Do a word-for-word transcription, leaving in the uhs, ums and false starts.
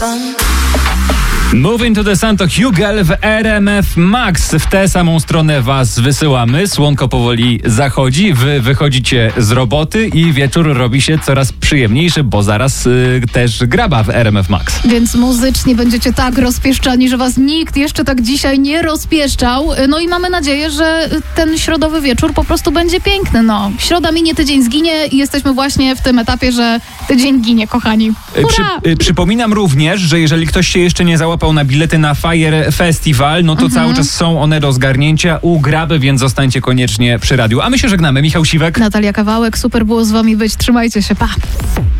Moving to the Sun to Hugel w R M F Max. W tę samą stronę was wysyłamy. Słonko powoli zachodzi, wy wychodzicie z roboty i wieczór robi się coraz przyjemniejszy, bo zaraz y, też graba w R M F Max. Więc muzycznie będziecie tak rozpieszczani, że was nikt jeszcze tak dzisiaj nie rozpieszczał. No i mamy nadzieję, że ten środowy wieczór po prostu będzie piękny. No, środa minie, tydzień zginie i jesteśmy właśnie w tym etapie, że tydzień ginie, kochani. Przy, y, przypominam również, że jeżeli ktoś się jeszcze nie załapał na bilety na Fire Festival, no to mhm. cały czas są one do zgarnięcia u Graby, więc zostańcie koniecznie przy radiu. A my się żegnamy. Michał Siwek. Natalia Kawałek. Super było z wami być. Trzymajcie się. Pa.